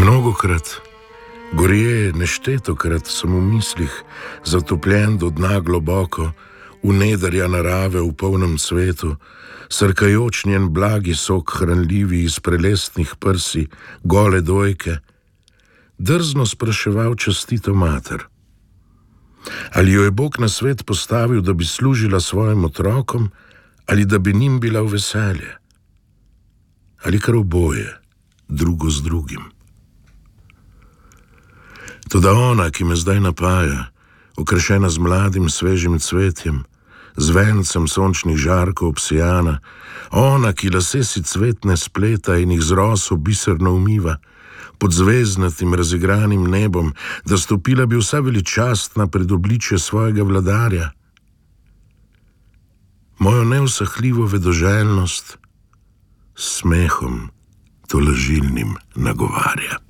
Mnogokrat, gorje neštetokrat sem v mislih, zatopljen do dna globoko, v nedarja narave v polnem cvetu, srkajoč njen blagi sok hranljivi iz prelestnih prsi, gole dojke, drzno spraševal častito mater. Ali jo je Bog na svet postavil, da bi služila svojim otrokom, ali da bi njim bila v veselje? Ali kar oboje, drugo z drugim? Toda ona, ki me zdaj napaja, okrašena z mladim svežim cvetjem, z vencem sončnih žarkov obsijana, ona, ki lase si cvetne spleta in jih z roso biserno umiva, pod zvezdnatim razigranim nebom, da stopila bi vsa veličastna pred obličje svojega vladarja. Mojo neusahljivo vedoželjnost s smehom tolažilnim nagovarja.